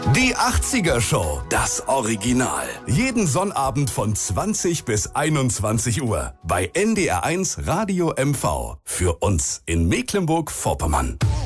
Die 80er Show, das Original. Jeden Sonnabend von 20 bis 21 Uhr bei NDR1 Radio MV. Für uns in Mecklenburg-Vorpommern.